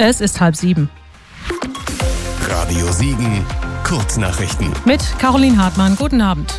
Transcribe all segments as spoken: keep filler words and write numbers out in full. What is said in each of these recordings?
Es ist halb sieben. Radio Siegen, Kurznachrichten. Mit Caroline Hartmann. Guten Abend.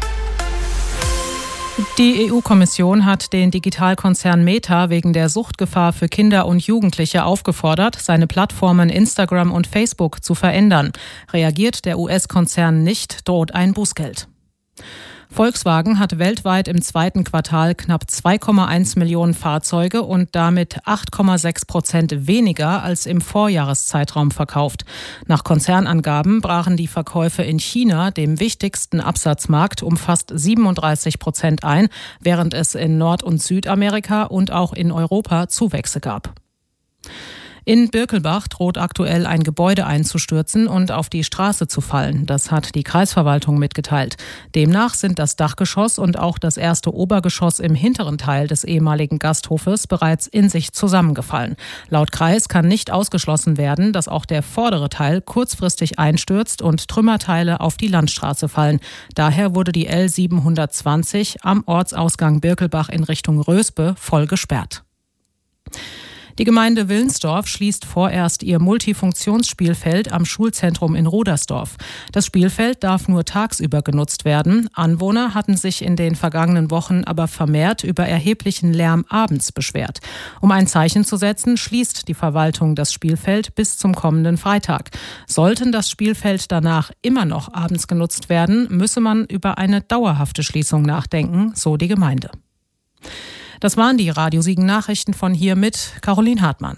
Die E U-Kommission hat den Digitalkonzern Meta wegen der Suchtgefahr für Kinder und Jugendliche aufgefordert, seine Plattformen Instagram und Facebook zu verändern. Reagiert der U S-Konzern nicht, droht ein Bußgeld. Volkswagen hat weltweit im zweiten Quartal knapp zwei Komma eins Millionen Fahrzeuge und damit acht Komma sechs Prozent weniger als im Vorjahreszeitraum verkauft. Nach Konzernangaben brachen die Verkäufe in China, dem wichtigsten Absatzmarkt, um fast siebenunddreißig Prozent ein, während es in Nord- und Südamerika und auch in Europa Zuwächse gab. In Birkelbach droht aktuell ein Gebäude einzustürzen und auf die Straße zu fallen. Das hat die Kreisverwaltung mitgeteilt. Demnach sind das Dachgeschoss und auch das erste Obergeschoss im hinteren Teil des ehemaligen Gasthofes bereits in sich zusammengefallen. Laut Kreis kann nicht ausgeschlossen werden, dass auch der vordere Teil kurzfristig einstürzt und Trümmerteile auf die Landstraße fallen. Daher wurde die L siebenhundertzwanzig am Ortsausgang Birkelbach in Richtung Röspe voll gesperrt. Die Gemeinde Wilnsdorf schließt vorerst ihr Multifunktionsspielfeld am Schulzentrum in Rudersdorf. Das Spielfeld darf nur tagsüber genutzt werden. Anwohner hatten sich in den vergangenen Wochen aber vermehrt über erheblichen Lärm abends beschwert. Um ein Zeichen zu setzen, schließt die Verwaltung das Spielfeld bis zum kommenden Freitag. Sollten das Spielfeld danach immer noch abends genutzt werden, müsse man über eine dauerhafte Schließung nachdenken, so die Gemeinde. Das waren die Radio Siegen Nachrichten von hier mit Caroline Hartmann.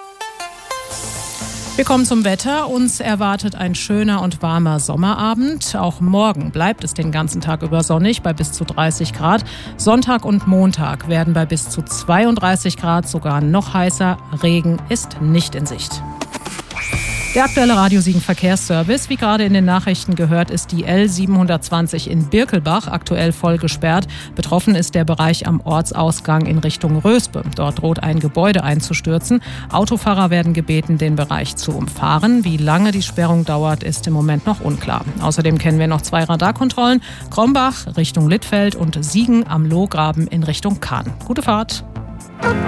Wir kommen zum Wetter. Uns erwartet ein schöner und warmer Sommerabend. Auch morgen bleibt es den ganzen Tag über sonnig bei bis zu dreißig Grad. Sonntag und Montag werden bei bis zu zweiunddreißig Grad sogar noch heißer. Regen ist nicht in Sicht. Der aktuelle Radio Siegen Verkehrsservice, wie gerade in den Nachrichten gehört, ist die L siebenhundertzwanzig in Birkelbach aktuell voll gesperrt. Betroffen ist der Bereich am Ortsausgang in Richtung Röspe. Dort droht ein Gebäude einzustürzen. Autofahrer werden gebeten, den Bereich zu umfahren. Wie lange die Sperrung dauert, ist im Moment noch unklar. Außerdem kennen wir noch zwei Radarkontrollen. Krombach Richtung Littfeld und Siegen am Lohgraben in Richtung Kahn. Gute Fahrt!